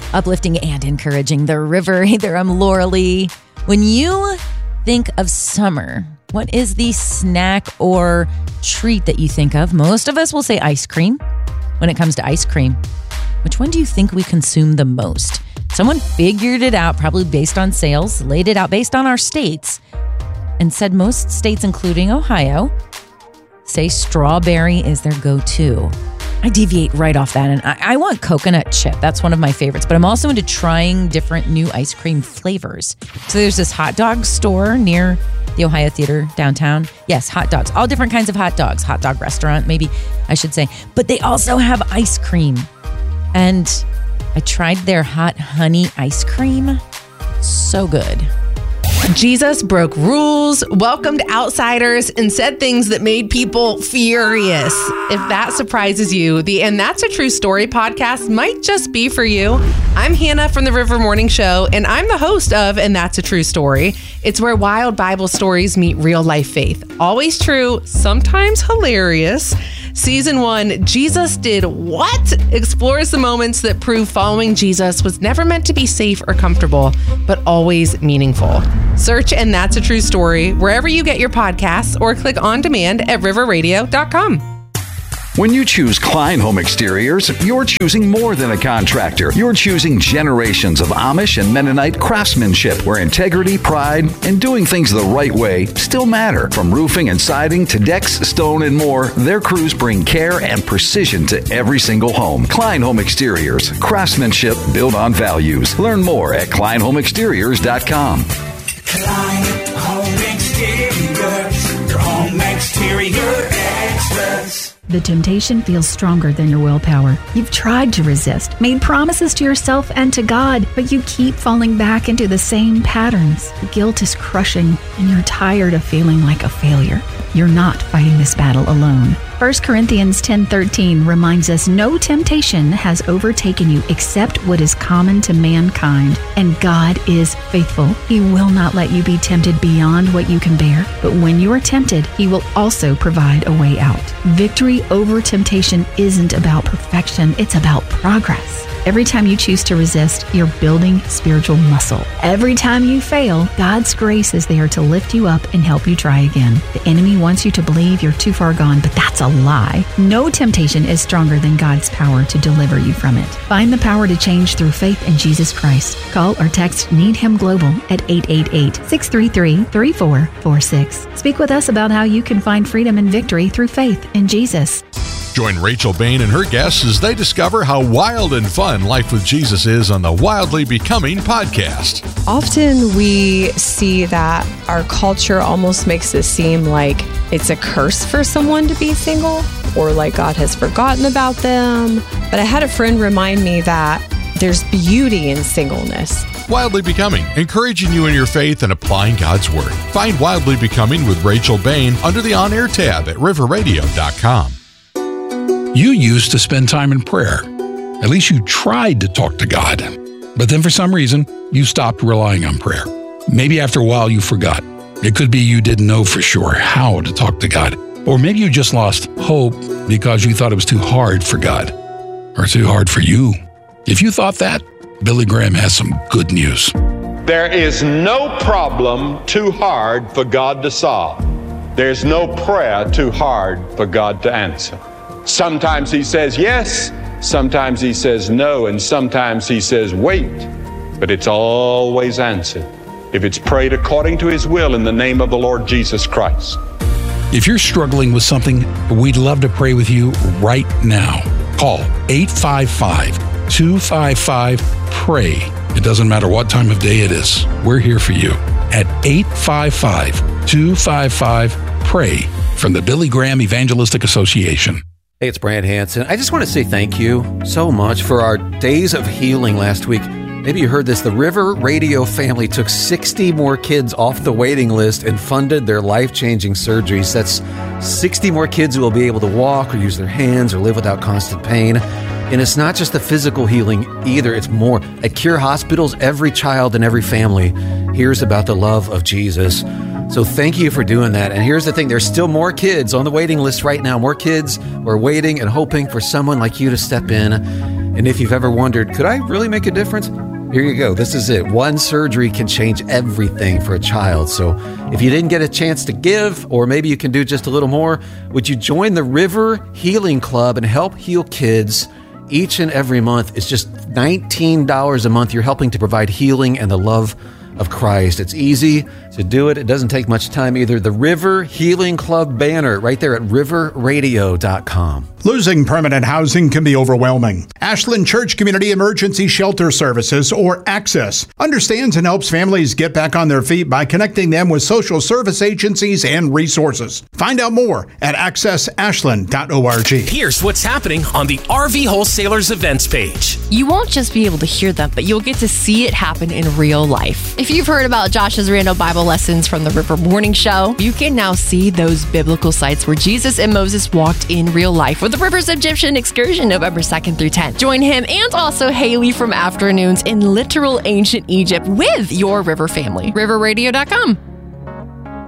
uplifting and encouraging the river. Hey there, I'm Laura Lee. When you think of summer, what is the snack or treat that you think of? Most of us will say ice cream. When it comes to ice cream, which one do you think we consume the most? Someone figured it out, probably based on sales, laid it out based on our states, and said most states, including Ohio, say strawberry is their go-to. I deviate right off that, and I want coconut chip. That's one of my favorites, but I'm also into trying different new ice cream flavors. So there's this hot dog store near the Ohio Theater downtown. Yes, hot dogs, all different kinds of hot dogs. Hot dog restaurant, maybe I should say. But they also have ice cream. And I tried their hot honey ice cream. So good. Jesus broke rules, welcomed outsiders, and said things that made people furious. If that surprises you, the And That's a True Story podcast might just be for you. I'm Hannah from the River Morning Show, and I'm the host of And That's a True Story. It's where wild Bible stories meet real life faith. Always true, sometimes hilarious. Season 1, Jesus Did What? Explores the moments that prove following Jesus was never meant to be safe or comfortable, but always meaningful. Search And That's a True Story wherever you get your podcasts or click on demand at riverradio.com. When you choose Klein Home Exteriors, you're choosing more than a contractor. You're choosing generations of Amish and Mennonite craftsmanship where integrity, pride, and doing things the right way still matter. From roofing and siding to decks, stone, and more, their crews bring care and precision to every single home. Klein Home Exteriors, craftsmanship built on values. Learn more at KleinHomeExteriors.com. Klein Home Exteriors, your home exterior extras. The temptation feels stronger than your willpower. You've tried to resist, made promises to yourself and to God, but you keep falling back into the same patterns. The guilt is crushing, and you're tired of feeling like a failure. You're not fighting this battle alone. 1 Corinthians 10:13 reminds us no temptation has overtaken you except what is common to mankind, and God is faithful. He will not let you be tempted beyond what you can bear, but when you are tempted, He will also provide a way out. Victory over temptation isn't about perfection, it's about progress. Every time you choose to resist, you're building spiritual muscle. Every time you fail, God's grace is there to lift you up and help you try again. The enemy wants you to believe you're too far gone, but that's a lie. No temptation is stronger than God's power to deliver you from it. Find the power to change through faith in Jesus Christ. Call or text Need Him Global at 888-633-3446. Speak with us about how you can find freedom and victory through faith in Jesus. Join Rachel Bain and her guests as they discover how wild and fun life with Jesus is on the Wildly Becoming podcast. Often we see that our culture almost makes it seem like it's a curse for someone to be single or like God has forgotten about them. But I had a friend remind me that there's beauty in singleness. Wildly Becoming, encouraging you in your faith and applying God's Word. Find Wildly Becoming with Rachel Bain under the On Air tab at riverradio.com. You used to spend time in prayer. At least you tried to talk to God. But then for some reason, you stopped relying on prayer. Maybe after a while you forgot. It could be you didn't know for sure how to talk to God. Or maybe you just lost hope because you thought it was too hard for God. Or too hard for you. If you thought that, Billy Graham has some good news. There is no problem too hard for God to solve. There's no prayer too hard for God to answer. Sometimes He says yes, sometimes He says no, and sometimes He says wait. But it's always answered if it's prayed according to His will in the name of the Lord Jesus Christ. If you're struggling with something, we'd love to pray with you right now. Call 855-255-PRAY. It doesn't matter what time of day it is. We're here for you at 855-255-PRAY from the Billy Graham Evangelistic Association. Hey, it's Brad Hansen. I just want to say thank you so much for our Days of Healing last week. Maybe you heard this. The River Radio family took 60 more kids off the waiting list and funded their life-changing surgeries. That's 60 more kids who will be able to walk or use their hands or live without constant pain. And it's not just the physical healing either. It's more. At Cure Hospitals, every child and every family hears about the love of Jesus. So thank you for doing that. And here's the thing. There's still more kids on the waiting list right now. More kids who are waiting and hoping for someone like you to step in And if you've ever wondered, could I really make a difference? Here you go. This is it. One surgery can change everything for a child. So if you didn't get a chance to give, or maybe you can do just a little more, would you join the River Healing Club and help heal kids each and every month? It's just $19 a month. You're helping to provide healing and the love of Christ. It's easy to do it. It doesn't take much time either. The River Healing Club banner right there at riverradio.com. Losing permanent housing can be overwhelming. Ashland Church Community Emergency Shelter Services, or ACCESS, understands and helps families get back on their feet by connecting them with social service agencies and resources. Find out more at accessashland.org. Here's what's happening on the RV Wholesalers events page. You won't just be able to hear them, but you'll get to see it happen in real life. If you've heard about Josh's random Bible lessons from the River Morning Show, you can now see those biblical sites where Jesus and Moses walked in real life with the Rivers Egyptian excursion November 2nd through 10th. Join him and also Haley from Afternoons in literal ancient Egypt with your river family. Riverradio.com.